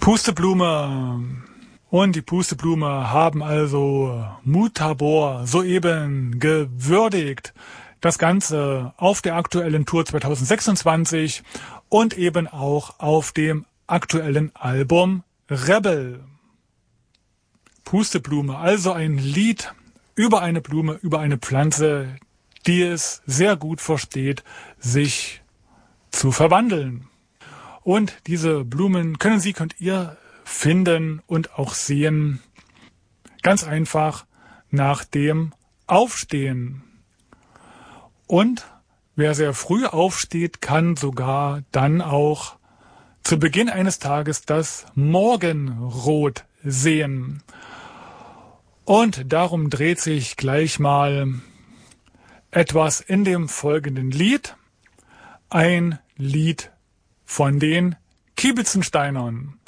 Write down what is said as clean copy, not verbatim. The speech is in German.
Pusteblume. Und die Pusteblume haben also Mutabor soeben gewürdigt. Das Ganze auf der aktuellen Tour 2026 und eben auch auf dem aktuellen Album Rebel. Pusteblume, also ein Lied über eine Blume, über eine Pflanze, die es sehr gut versteht, sich zu verwandeln. Und diese Blumen könnt ihr finden und auch sehen, ganz einfach nach dem Aufstehen. Und wer sehr früh aufsteht, kann sogar dann auch zu Beginn eines Tages das Morgenrot sehen. Und darum dreht sich gleich mal etwas in dem folgenden Lied. Ein Lied von den Kiebitzensteinern.